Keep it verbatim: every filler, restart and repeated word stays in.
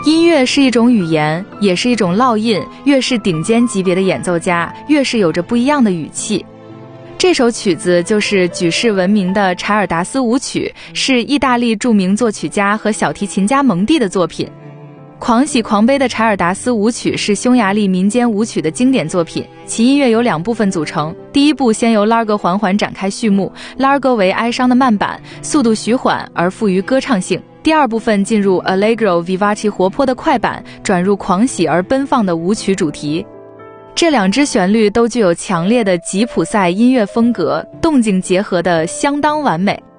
音乐是一种语言，也是一种烙印，越是顶尖级别的演奏家，越是有着不一样的语气。这首曲子就是举世闻名的柴尔达斯舞曲，是意大利著名作曲家和小提琴家蒙蒂的作品。狂喜狂悲的柴尔达斯舞曲是匈牙利民间舞曲的经典作品，其音乐由两部分组成。第一部先由 Largo 缓缓展开序幕 ，Largo 为哀伤的慢板，速度徐缓而富于歌唱性。第二部分进入 Allegro vivace 活泼的快板，转入狂喜而奔放的舞曲主题。这两支旋律都具有强烈的吉普赛音乐风格，动静结合的相当完美。